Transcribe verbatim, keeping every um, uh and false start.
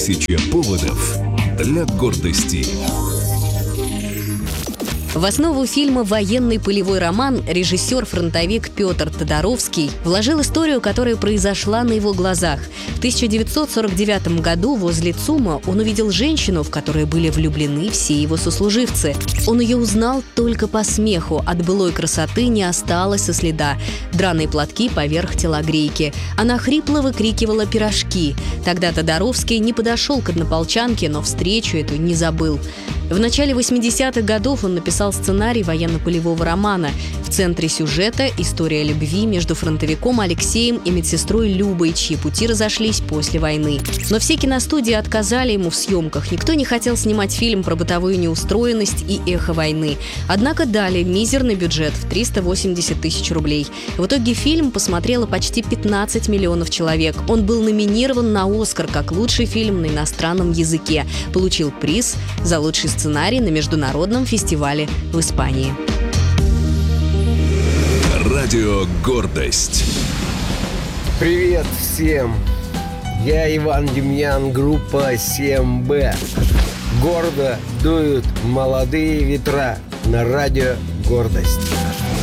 Тысяча поводов для гордости. В основу фильма «Военный полевой роман» режиссер-фронтовик Петр Тодоровский вложил историю, которая произошла на его глазах. В тысяча девятьсот сорок девятом году возле ЦУМа он увидел женщину, в которую были влюблены все его сослуживцы. Он ее узнал только по смеху. От былой красоты не осталось и следа. Драные платки поверх телогрейки. Она хрипло выкрикивала «пирожки». Тогда Тодоровский не подошел к однополчанке, но встречу эту не забыл. В начале восьмидесятых годов он написал сценарий военно-полевого романа. В центре сюжета – история любви между фронтовиком Алексеем и медсестрой Любой, чьи пути разошлись после войны. Но все киностудии отказали ему в съемках. Никто не хотел снимать фильм про бытовую неустроенность и эхо войны. Однако дали мизерный бюджет в триста восемьдесят тысяч рублей. В итоге фильм посмотрело почти пятнадцать миллионов человек. Он был номинирован на «Оскар» как лучший фильм на иностранном языке. Получил приз за лучший сценарий сценарий на международном фестивале в Испании. Радио «Гордость». Привет всем! Я Иван Демьян, группа семь бэ. Гордо дуют молодые ветра на радио «Гордость».